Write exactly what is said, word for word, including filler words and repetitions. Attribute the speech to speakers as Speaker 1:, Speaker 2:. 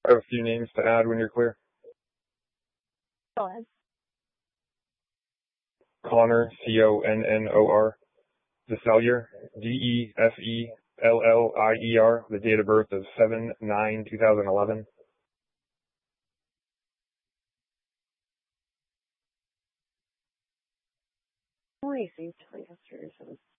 Speaker 1: I have a few names to add when you're clear.
Speaker 2: Go ahead.
Speaker 1: Connor, C O N N O R, Defelier, D E F E L L I E R, the date of birth is seven nine two thousand eleven.
Speaker 2: Received yesterday.